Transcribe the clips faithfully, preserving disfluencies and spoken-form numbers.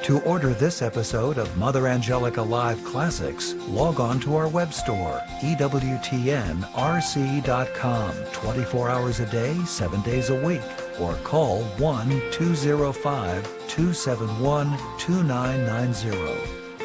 To order this episode of Mother Angelica Live Classics, log on to our web store, E W T N R C dot com, twenty-four hours a day, seven days a week, or call one two zero five, two seven one, two nine nine zero.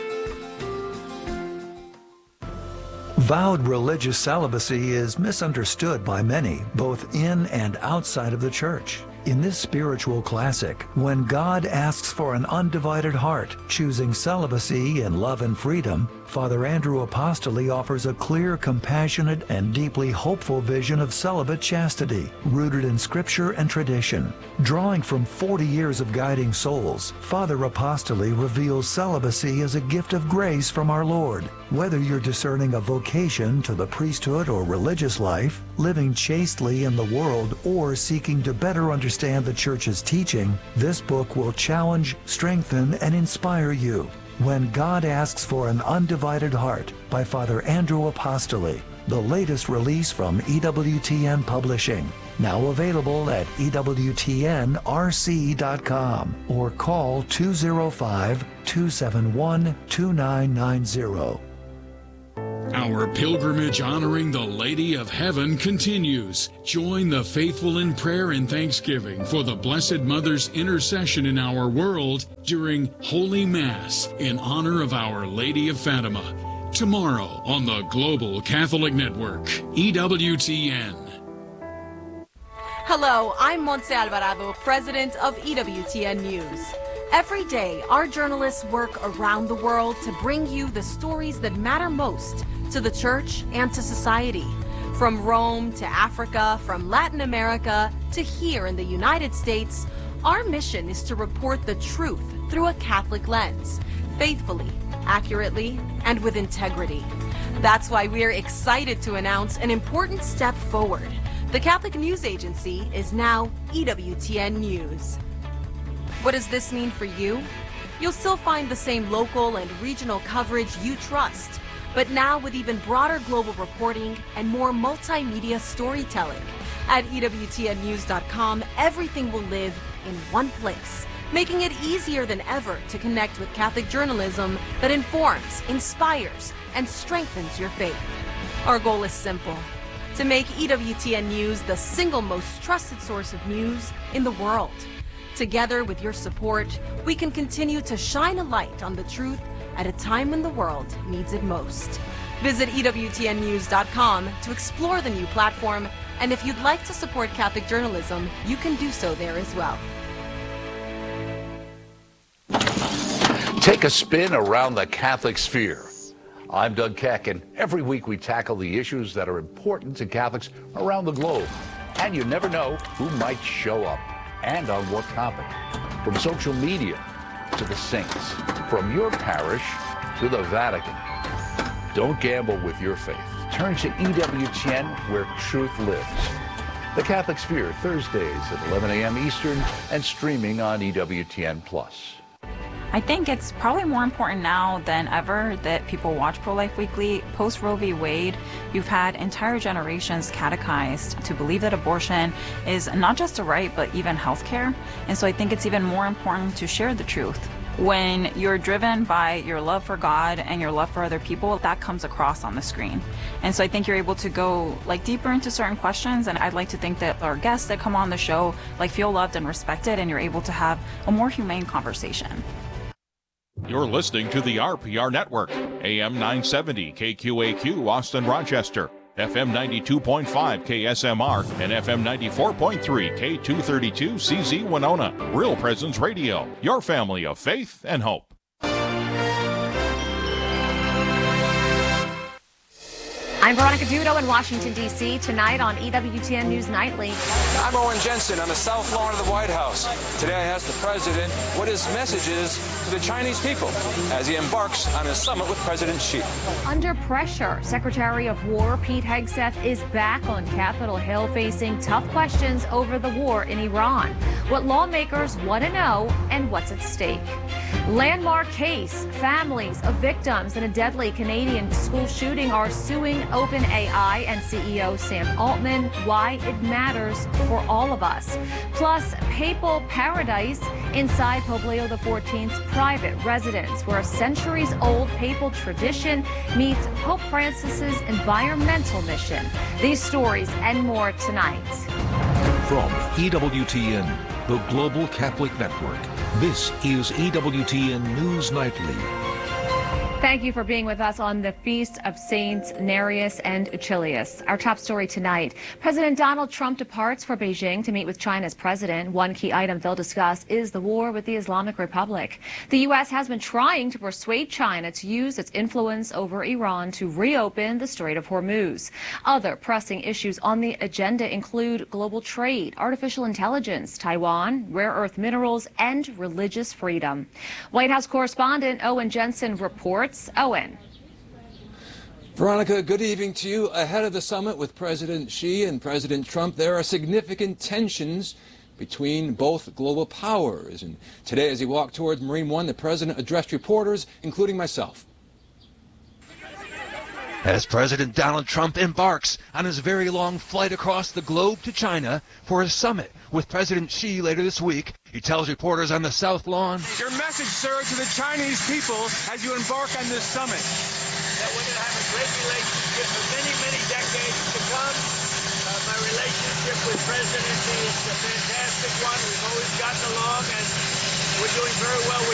Vowed religious celibacy is misunderstood by many, both in and outside of the church. In this spiritual classic, when God asks for an undivided heart, choosing celibacy in love and freedom, Father Andrew Apostoli offers a clear, compassionate, and deeply hopeful vision of celibate chastity, rooted in scripture and tradition. Drawing from forty years of guiding souls, Father Apostoli reveals celibacy as a gift of grace from our Lord. Whether you're discerning a vocation to the priesthood or religious life, living chastely in the world, or seeking to better understand the Church's teaching, this book will challenge, strengthen, and inspire you. When God Asks for an Undivided Heart by Father Andrew Apostoli, the latest release from E W T N Publishing. Now available at E W T N R C dot com or call two zero five, two seven one, two nine nine zero. Our pilgrimage honoring the Lady of Heaven continues. Join the faithful in prayer and thanksgiving for the Blessed Mother's intercession in our world during Holy Mass in honor of Our Lady of Fatima. Tomorrow on the Global Catholic Network, E W T N. Hello, I'm Montse Alvarado, president of E W T N News. Every day, our journalists work around the world to bring you the stories that matter most to the church and to society. From Rome to Africa, from Latin America to here in the United States, our mission is to report the truth through a Catholic lens, faithfully, accurately, and with integrity. That's why we're excited to announce an important step forward. The Catholic News Agency is now E W T N News. What does this mean for you? You'll still find the same local and regional coverage you trust, but now with even broader global reporting and more multimedia storytelling. At E W T N news dot com, everything will live in one place, making it easier than ever to connect with Catholic journalism that informs, inspires, and strengthens your faith. Our goal is simple: to make E W T N News the single most trusted source of news in the world. Together with your support, we can continue to shine a light on the truth at a time when the world needs it most. Visit E W T N news dot com to explore the new platform, and if you'd like to support Catholic journalism, you can do so there as well. Take a spin around the Catholic sphere. I'm Doug Keck, and every week we tackle the issues that are important to Catholics around the globe. And you never know who might show up and on what topic. From social media to the saints, from your parish to the Vatican. Don't gamble with your faith. Turn to E W T N, where truth lives. The Catholic Sphere, Thursdays at eleven a m Eastern and streaming on E W T N plus. I think it's probably more important now than ever that people watch Pro-Life Weekly. Post Roe v. Wade, you've had entire generations catechized to believe that abortion is not just a right, but even health care. And so I think it's even more important to share the truth. When you're driven by your love for God and your love for other people, that comes across on the screen. And so I think you're able to go like deeper into certain questions, and I'd like to think that our guests that come on the show like feel loved and respected, and you're able to have a more humane conversation. You're listening to the R P R Network, A M nine seventy K Q A Q Austin Rochester, F M ninety-two point five K S M R, and F M ninety-four point three K two thirty-two C Z Winona. Real Presence Radio, your family of faith and hope. I'm Veronica Dudo in Washington, D C Tonight on E W T N News Nightly. I'm Owen Jensen on the South Lawn of the White House. Today I asked the president what his message is to the Chinese people as he embarks on his summit with President Xi. Under pressure, Secretary of War Pete Hegseth is back on Capitol Hill facing tough questions over the war in Iran. what lawmakers want to know, and what's at stake. Landmark case. Families of victims in a deadly Canadian school shooting are suing OpenAI and C E O Sam Altman. Why it matters for all of us. Plus, papal paradise inside Pope Leo the fourteenth's private residence, where a centuries-old papal tradition meets Pope Francis's environmental mission. These stories and more tonight. From E W T N, the Global Catholic Network, this is E W T N News Nightly. Thank you for being with us on the Feast of Saints Nereus and Achilles. Our top story tonight, President Donald Trump departs for Beijing to meet with China's president. One key item they'll discuss is the war with the Islamic Republic. The U S has been trying to persuade China to use its influence over Iran to reopen the Strait of Hormuz. Other pressing issues on the agenda include global trade, artificial intelligence, Taiwan, rare earth minerals, and religious freedom. White House correspondent Owen Jensen reports. Owen. Veronica, good evening to you. Ahead of the summit with President Xi and President Trump, there are significant tensions between both global powers. And today, as he walked towards Marine One, the president addressed reporters, including myself. As President Donald Trump embarks on his very long flight across the globe to China for a summit with President Xi later this week, he tells reporters on the South Lawn, your message, sir, to the Chinese people as you embark on this summit. That we're going to have a great relationship for many, many decades to come. Uh, my relationship with President Xi is a fantastic one. We've always gotten along, and we're doing very well with